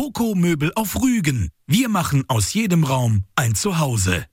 Coco Möbel auf Rügen. Wir machen aus jedem Raum ein Zuhause.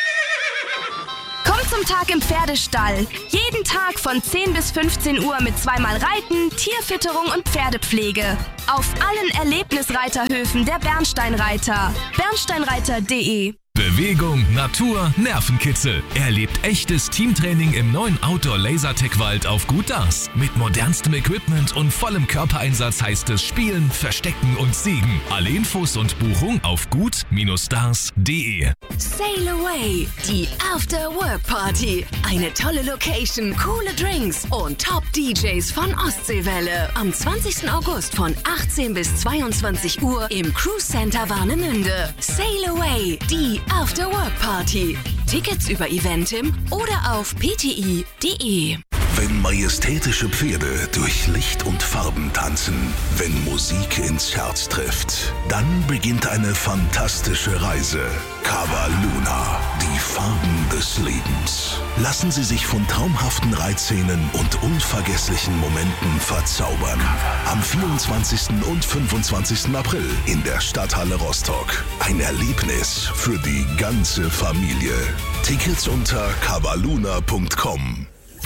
Komm zum Tag im Pferdestall. Jeden Tag von 10 bis 15 Uhr mit zweimal Reiten, Tierfütterung und Pferdepflege. Auf allen Erlebnisreiterhöfen der Bernsteinreiter. Bernsteinreiter.de. Bewegung, Natur, Nervenkitzel. Erlebt echtes Teamtraining im neuen Outdoor-Lasertech-Wald auf Gut Dars. Mit modernstem Equipment und vollem Körpereinsatz heißt es Spielen, Verstecken und Siegen. Alle Infos und Buchung auf gut-dars.de. Sail Away, die After-Work-Party. Eine tolle Location, coole Drinks und Top-DJs von Ostseewelle. Am 20. August von 18 bis 22 Uhr im Cruise Center Warnemünde. Sail Away, die After-Work-Party. Tickets über Eventim oder auf pti.de. Wenn majestätische Pferde durch Licht und Farben tanzen, wenn Musik ins Herz trifft, dann beginnt eine fantastische Reise. Cava Luna, die Farben des Lebens. Lassen Sie sich von traumhaften Reitszenen und unvergesslichen Momenten verzaubern. Am 24. und 25. April in der Stadthalle Rostock. Ein Erlebnis für die ganze Familie. Tickets unter cavaluna.com.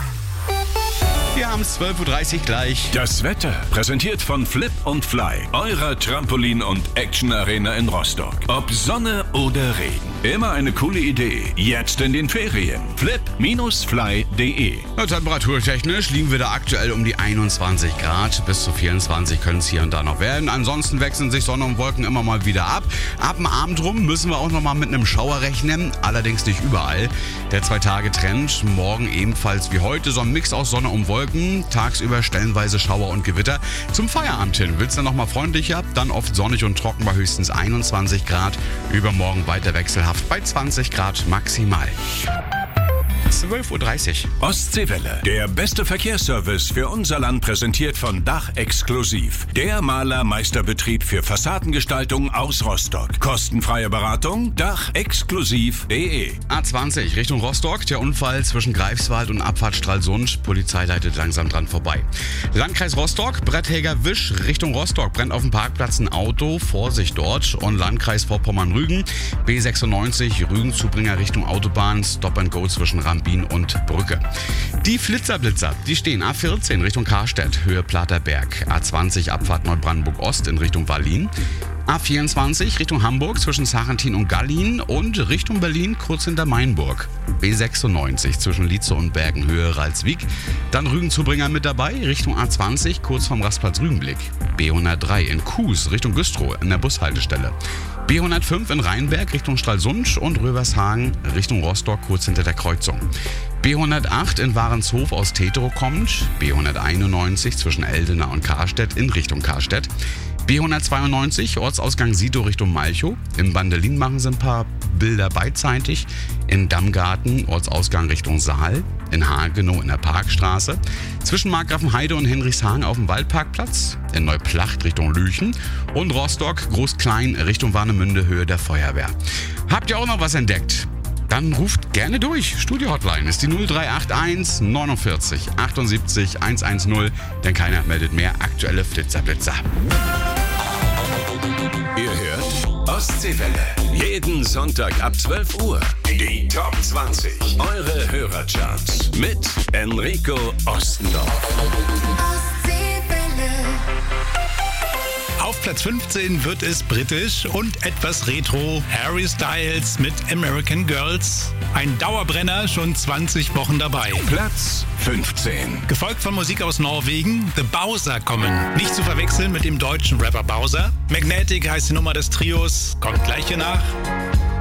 Wir haben es 12.30 Uhr gleich. Das Wetter präsentiert von Flip und Fly, eurer Trampolin- und Action-Arena in Rostock. Ob Sonne oder Regen, immer eine coole Idee. Jetzt in den Ferien. Flip-fly.de. Temperaturtechnisch liegen wir da aktuell um die 21 Grad. Bis zu 24 können es hier und da noch werden. Ansonsten wechseln sich Sonne und Wolken immer mal wieder ab. Ab dem Abend rum müssen wir auch noch mal mit einem Schauer rechnen. Allerdings nicht überall. Der 2-Tage-Trend. Morgen ebenfalls wie heute. So ein Mix aus Sonne und Wolken. Tagsüber stellenweise Schauer und Gewitter. Zum Feierabend hin wird es dann nochmal freundlicher, dann oft sonnig und trocken bei höchstens 21 Grad. Übermorgen weiter wechselhaft bei 20 Grad maximal. 12.30 Uhr. Ostseewelle. Der beste Verkehrsservice für unser Land präsentiert von Dach Exklusiv. Der Malermeisterbetrieb für Fassadengestaltung aus Rostock. Kostenfreie Beratung dachexklusiv.de. A20 Richtung Rostock. Der Unfall zwischen Greifswald und Abfahrt Stralsund. Polizei leitet langsam dran vorbei. Landkreis Rostock. Bretthäger Wisch Richtung Rostock. Brennt auf dem Parkplatz ein Auto. Vorsicht dort. Und Landkreis Vorpommern-Rügen. B96 Rügen-Zubringer Richtung Autobahn. Stop and Go zwischen Rambin und Brücke. Die Flitzerblitzer, die stehen A14 Richtung Karstedt, Höhe Platerberg. A20 Abfahrt Neubrandenburg Ost in Richtung Wallin. A24 Richtung Hamburg zwischen Sarrentin und Gallin und Richtung Berlin kurz hinter Mainburg. B96 zwischen Lietze und Bergen, Höhe Ralswiek. Dann Rügen-Zubringer mit dabei, Richtung A20 kurz vom Rastplatz Rügenblick. B103 in Kues Richtung Güstrow in der Bushaltestelle. B105 in Rheinberg Richtung Stralsund und Rövershagen Richtung Rostock kurz hinter der Kreuzung. B108 in Warenshof aus Tetero kommt. B191 zwischen Eldena und Karstedt in Richtung Karstedt. B192 Ortsausgang Sidow Richtung Malchow. Im Bandelin machen sie ein paar Bilder beidseitig. In Dammgarten Ortsausgang Richtung Saal. In Hagenow in der Parkstraße. Zwischen Markgrafenheide und Henrichshagen auf dem Waldparkplatz. In Neuplacht Richtung Lüchen. Und Rostock Groß-Klein Richtung Warnemünde Höhe der Feuerwehr. Habt ihr auch noch was entdeckt? Dann ruft gerne durch. Studio-Hotline ist die 0381 49 78 110, denn keiner meldet mehr aktuelle Flitzerblitzer. Ihr hört Ostseewelle. Jeden Sonntag ab 12 Uhr. Die Top 20. Eure Hörercharts. Mit Enrico Ostendorf. Auf Platz 15 wird es britisch und etwas retro. Harry Styles mit American Girls. Ein Dauerbrenner, schon 20 Wochen dabei. Platz 15. Gefolgt von Musik aus Norwegen. The Bowser kommen. Nicht zu verwechseln mit dem deutschen Rapper Bowser. Magnetic heißt die Nummer des Trios. Kommt gleich hier nach.